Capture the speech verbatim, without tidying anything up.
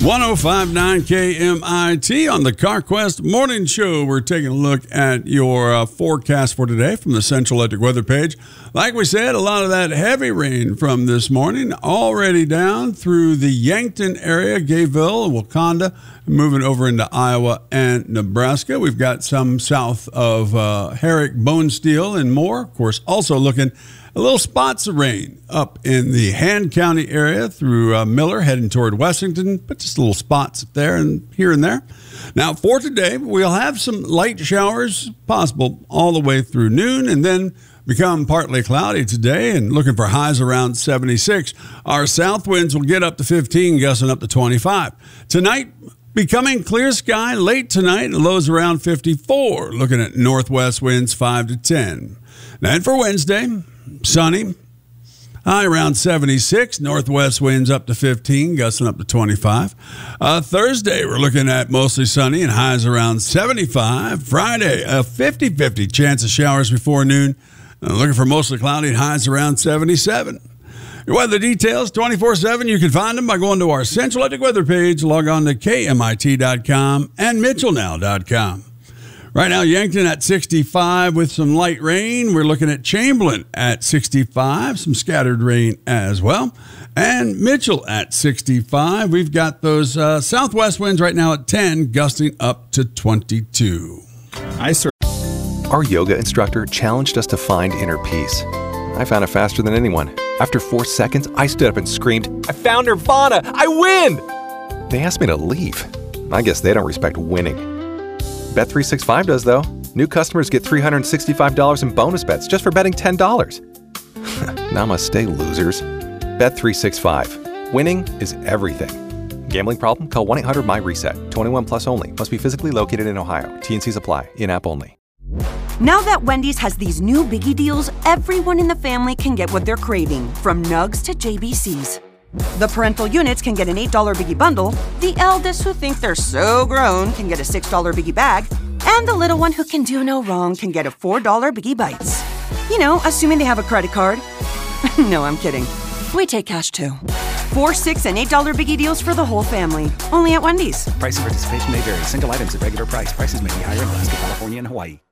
one oh five point nine K M I T on the CarQuest Morning Show. We're taking a look at your uh, forecast for today from the Central Electric weather page. Like we said, a lot of that heavy rain from this morning already down through the Yankton area, Gayville, Wakanda, moving over into Iowa and Nebraska. We've got some south of uh, Herrick, Bonesteel, and more. Of course, also looking a little spots of rain up in the Han County area through uh, Miller, heading toward Wessington, but just little spots up there and here and there. Now, for today, we'll have some light showers possible all the way through noon and then become partly cloudy today and looking for highs around seventy-six. Our south winds will get up to fifteen, gusting up to twenty-five. Tonight, becoming clear sky late tonight, lows around fifty-four, looking at northwest winds five to ten. Then for Wednesday, sunny, high around seventy-six, northwest winds up to fifteen, gusting up to twenty-five. Uh, Thursday, we're looking at mostly sunny and highs around seventy-five. Friday, a fifty-fifty chance of showers before noon. Uh, looking for mostly cloudy and highs around seventy-seven. Your weather details twenty-four seven. You can find them by going to our Central Electric weather page. Log on to K M I T dot com and Mitchell Now dot com. Right now, Yankton at sixty-five with some light rain. We're looking at Chamberlain at sixty-five, some scattered rain as well. And Mitchell at sixty-five. We've got those uh, southwest winds right now at ten, gusting up to twenty-two. I sir- Our yoga instructor challenged us to find inner peace. I found it faster than anyone. After four seconds, I stood up and screamed, "I found Nirvana! I win!" They asked me to leave. I guess they don't respect winning. Bet three sixty-five does, though. New customers get three hundred sixty-five dollars in bonus bets just for betting ten dollars. Namaste, losers. Bet three sixty-five. Winning is everything. Gambling problem? Call one eight hundred my reset. twenty-one plus only. Must be physically located in Ohio. T and Cs apply. In-app only. Now that Wendy's has these new biggie deals, everyone in the family can get what they're craving, from nugs to J B Cs. The parental units can get an eight dollar biggie bundle, the eldest who think they're so grown can get a six dollar biggie bag, and the little one who can do no wrong can get a four dollar biggie bites. You know, assuming they have a credit card. No, I'm kidding. We take cash too. Four, six, and eight dollar biggie deals for the whole family. Only at Wendy's. Price and participation may vary. Single items at regular price. Prices may be higher in Alaska, California, and Hawaii.